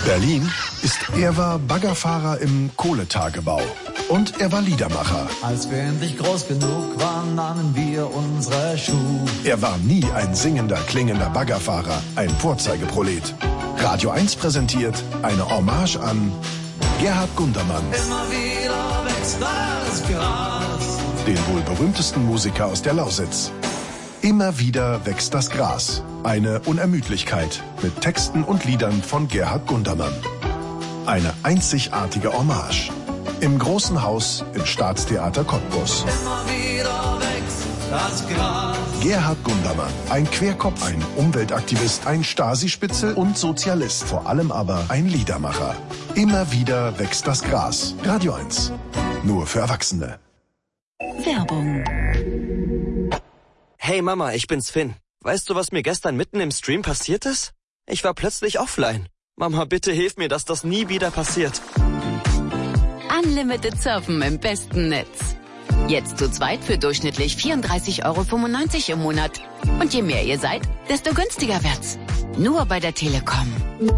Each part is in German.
Berlin er war Baggerfahrer im Kohletagebau. Und er war Liedermacher. Als wir endlich groß genug waren, nahmen wir unsere Schuhe. Er war nie ein singender, klingender Baggerfahrer, ein Vorzeigeprolet. Radio 1 präsentiert eine Hommage an Gerhard Gundermann. Immer wieder wächst das Gras. Den wohl berühmtesten Musiker aus der Lausitz. Immer wieder wächst das Gras. Eine Unermüdlichkeit mit Texten und Liedern von Gerhard Gundermann. Eine einzigartige Hommage. Im Großen Haus im Staatstheater Cottbus. Immer wieder wächst das Gras. Gerhard Gundermann, ein Querkopf, ein Umweltaktivist, ein Stasi-Spitzel und Sozialist. Vor allem aber ein Liedermacher. Immer wieder wächst das Gras. Radio 1. Nur für Erwachsene. Werbung. Hey Mama, ich bin's Finn. Weißt du, was mir gestern mitten im Stream passiert ist? Ich war plötzlich offline. Mama, bitte hilf mir, dass das nie wieder passiert. Unlimited Surfen im besten Netz. Jetzt zu zweit für durchschnittlich 34,95 € im Monat. Und je mehr ihr seid, desto günstiger wird's. Nur bei der Telekom.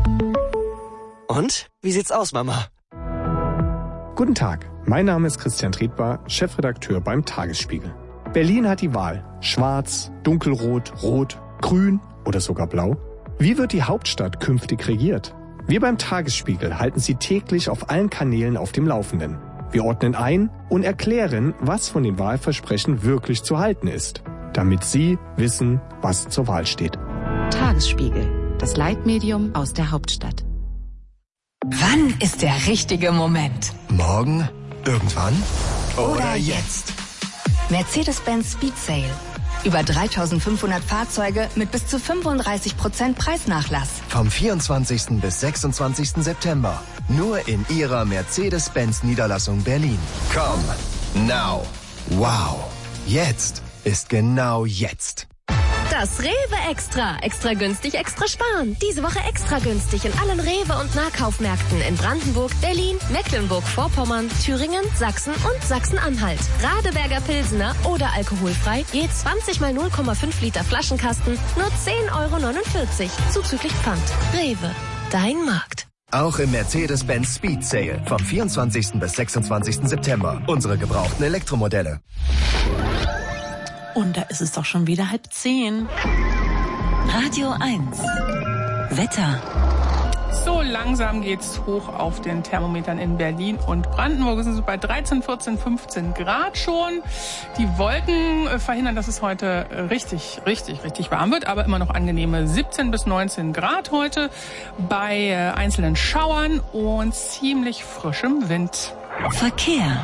Und? Wie sieht's aus, Mama? Guten Tag, mein Name ist Christian Tretbar, Chefredakteur beim Tagesspiegel. Berlin hat die Wahl. Schwarz, dunkelrot, rot, grün oder sogar blau. Wie wird die Hauptstadt künftig regiert? Wir beim Tagesspiegel halten Sie täglich auf allen Kanälen auf dem Laufenden. Wir ordnen ein und erklären, was von den Wahlversprechen wirklich zu halten ist, damit Sie wissen, was zur Wahl steht. Tagesspiegel, das Leitmedium aus der Hauptstadt. Wann ist der richtige Moment? Morgen? Irgendwann? Oder jetzt? Mercedes-Benz Speed Sale. Über 3.500 Fahrzeuge mit bis zu 35% Preisnachlass. Vom 24. bis 26. September. Nur in Ihrer Mercedes-Benz-Niederlassung Berlin. Come now. Wow. Jetzt ist genau jetzt. Das Rewe Extra. Extra günstig, extra sparen. Diese Woche extra günstig in allen Rewe- und Nahkaufmärkten in Brandenburg, Berlin, Mecklenburg-Vorpommern, Thüringen, Sachsen und Sachsen-Anhalt. Radeberger Pilsener oder alkoholfrei, je 20 mal 0,5 Liter Flaschenkasten, nur 10,49 € zuzüglich Pfand. Rewe, dein Markt. Auch im Mercedes-Benz Speed Sale vom 24. bis 26. September. Unsere gebrauchten Elektromodelle. Und da ist es doch schon wieder 9:30. Radio 1. Wetter. So langsam geht's hoch auf den Thermometern in Berlin und Brandenburg. Wir sind bei 13, 14, 15 Grad schon. Die Wolken verhindern, dass es heute richtig warm wird, aber immer noch angenehme 17 bis 19 Grad heute bei einzelnen Schauern und ziemlich frischem Wind. Verkehr.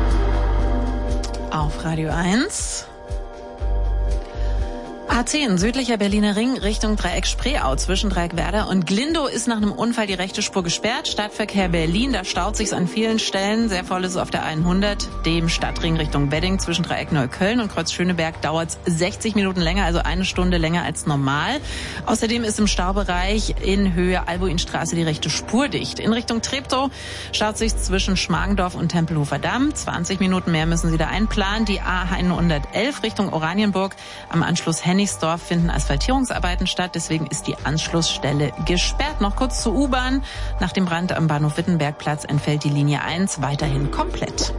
Auf Radio 1. A10, südlicher Berliner Ring, Richtung Dreieck Spreeau. Zwischen Dreieck Werder und Glindow ist nach einem Unfall die rechte Spur gesperrt. Stadtverkehr Berlin, da staut sich's an vielen Stellen. Sehr voll ist es auf der 100, dem Stadtring Richtung Wedding. Zwischen Dreieck Neukölln und Kreuz Schöneberg dauert's 60 Minuten länger, also 1 Stunde länger als normal. Außerdem ist im Staubereich in Höhe Albuinstraße die rechte Spur dicht. In Richtung Treptow staut sich's zwischen Schmargendorf und Tempelhofer Damm. 20 Minuten mehr müssen Sie da einplanen. Die A111 Richtung Oranienburg am Anschluss Hennigsdorf finden Asphaltierungsarbeiten statt, deswegen ist die Anschlussstelle gesperrt. Noch kurz zur U-Bahn. Nach dem Brand am Bahnhof Wittenbergplatz entfällt die Linie 1 weiterhin komplett.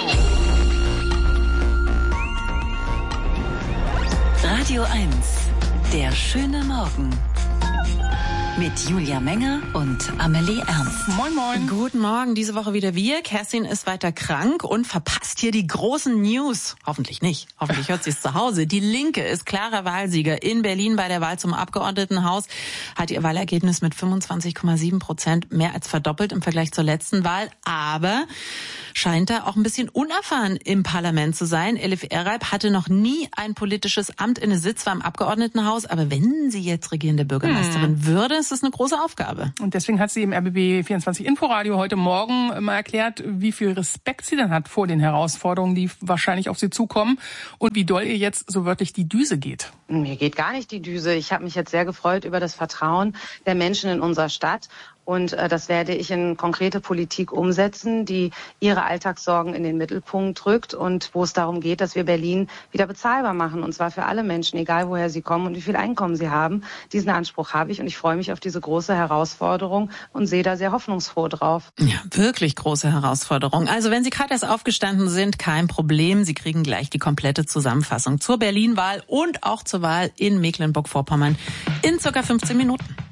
Radio 1. Der schöne Morgen. Mit Julia Menger und Amelie Ernst. Moin, moin. Guten Morgen. Diese Woche wieder wir. Kerstin ist weiter krank und verpasst hier die großen News. Hoffentlich nicht. Hoffentlich hört sie es zu Hause. Die Linke ist klarer Wahlsieger in Berlin bei der Wahl zum Abgeordnetenhaus. Hat ihr Wahlergebnis mit 25,7% mehr als verdoppelt im Vergleich zur letzten Wahl. Aber scheint da auch ein bisschen unerfahren im Parlament zu sein. Elif Eralp hatte noch nie ein politisches Amt inne, sitzt zwar im Abgeordnetenhaus, aber wenn sie jetzt regierende Bürgermeisterin würde, ist das eine große Aufgabe. Und deswegen hat sie im RBB 24 Inforadio heute Morgen mal erklärt, wie viel Respekt sie dann hat vor den Herausforderungen, die wahrscheinlich auf sie zukommen und wie doll ihr jetzt so wörtlich die Düse geht. Mir geht gar nicht die Düse. Ich habe mich jetzt sehr gefreut über das Vertrauen der Menschen in unserer Stadt. Und das werde ich in konkrete Politik umsetzen, die ihre Alltagssorgen in den Mittelpunkt rückt und wo es darum geht, dass wir Berlin wieder bezahlbar machen. Und zwar für alle Menschen, egal woher sie kommen und wie viel Einkommen sie haben. Diesen Anspruch habe ich und ich freue mich auf diese große Herausforderung und sehe da sehr hoffnungsfroh drauf. Ja, wirklich große Herausforderung. Also wenn Sie gerade erst aufgestanden sind, kein Problem. Sie kriegen gleich die komplette Zusammenfassung zur Berlin-Wahl und auch zur Wahl in Mecklenburg-Vorpommern in circa 15 Minuten.